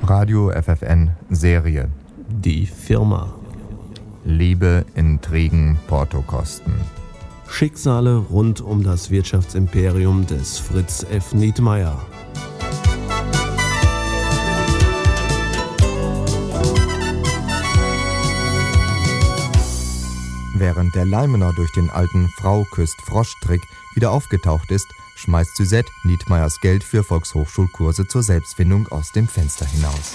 Radio FFN Serie. Die Firma. Liebe, Intrigen, Portokosten. Schicksale rund um das Wirtschaftsimperium des Fritz F. Nietmeyer. Während der Leimener durch den alten Frau-küsst-Frosch-Trick wieder aufgetaucht ist, schmeißt Suzette Nietmeyers Geld für Volkshochschulkurse zur Selbstfindung aus dem Fenster hinaus.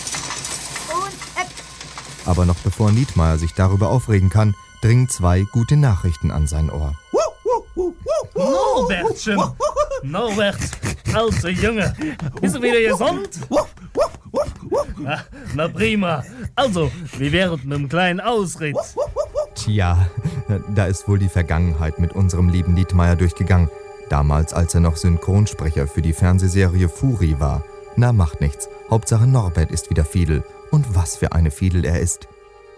Aber noch bevor Nietmeyer sich darüber aufregen kann, dringen zwei gute Nachrichten an sein Ohr. Norbertchen! Norbert, alter Junge, bist du wieder gesund? Na prima. Also, wie wäre mit einem kleinen Ausritt? Tja, da ist wohl die Vergangenheit mit unserem lieben Nietmeyer durchgegangen. Damals, als er noch Synchronsprecher für die Fernsehserie Fury war. Na, macht nichts. Hauptsache Norbert ist wieder Fiedel. Und was für eine Fiedel er ist.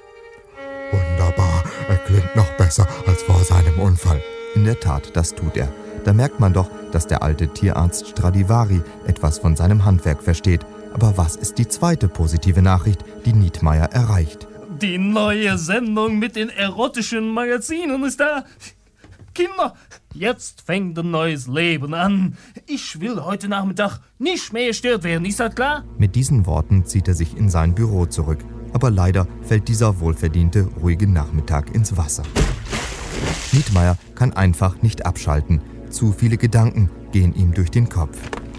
Wunderbar, er klingt noch besser als vor seinem Unfall. In der Tat, das tut er. Da merkt man doch, dass der alte Tierarzt Stradivari etwas von seinem Handwerk versteht. Aber was ist die zweite positive Nachricht, die Nietmeyer erreicht? Die neue Sendung mit den erotischen Magazinen ist da. Kinder, jetzt fängt ein neues Leben an. Ich will heute Nachmittag nicht mehr gestört werden, ist das klar? Mit diesen Worten zieht er sich in sein Büro zurück. Aber leider fällt dieser wohlverdiente, ruhige Nachmittag ins Wasser. Nietmeyer kann einfach nicht abschalten. Zu viele Gedanken gehen ihm durch den Kopf.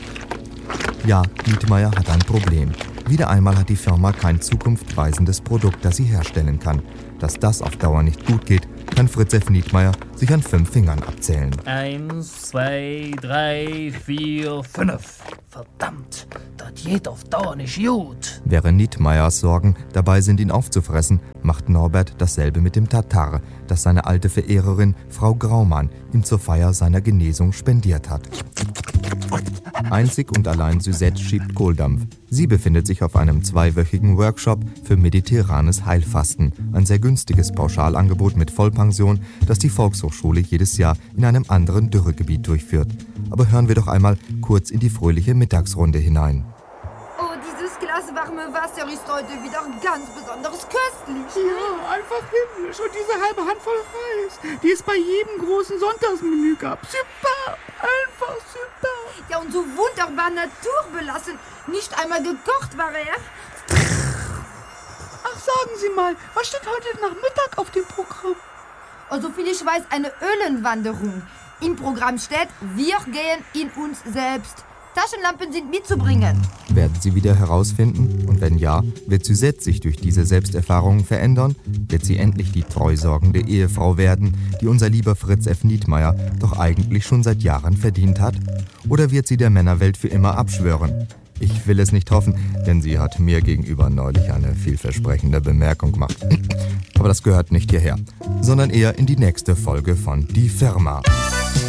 Ja, Nietmeyer hat ein Problem. Wieder einmal hat die Firma kein zukunftsweisendes Produkt, das sie herstellen kann. Dass das auf Dauer nicht gut geht, kann Fritz F. Nietmeyer sich an 5 Fingern abzählen. 1, 2, 3, 4, 5. Verdammt, das geht auf Dauer nicht gut. Während Nietmeyers Sorgen dabei sind, ihn aufzufressen, macht Norbert dasselbe mit dem Tatar, das seine alte Verehrerin Frau Graumann ihm zur Feier seiner Genesung spendiert hat. Einzig und allein Suzette schiebt Kohldampf. Sie befindet sich auf einem 2-wöchigen Workshop für mediterranes Heilfasten. Ein sehr günstiges Pauschalangebot mit Vollpension, das die Volkshochschule jedes Jahr in einem anderen Dürregebiet durchführt. Aber hören wir doch einmal kurz in die fröhliche Mittagsrunde hinein. Oh, dieses Glas warme Wasser ist heute wieder ganz besonders köstlich. Ja, einfach himmlisch. Und diese halbe Handvoll Reis, die es bei jedem großen Sonntagsmenü gab. Super, einfach super. Ja, und so wunderbar naturbelassen. Nicht einmal gekocht war er. Ach, sagen Sie mal, was steht heute Nachmittag auf dem Programm? Und soviel ich weiß, eine Höhlenwanderung. Im Programm steht, wir gehen in uns selbst. Taschenlampen sind mitzubringen. Werden sie wieder herausfinden? Und wenn ja, wird Suzette sich durch diese Selbsterfahrungen verändern? Wird sie endlich die treusorgende Ehefrau werden, die unser lieber Fritz F. Nietmeyer doch eigentlich schon seit Jahren verdient hat? Oder wird sie der Männerwelt für immer abschwören? Ich will es nicht hoffen, denn sie hat mir gegenüber neulich eine vielversprechende Bemerkung gemacht. Aber das gehört nicht hierher, sondern eher in die nächste Folge von Die Firma.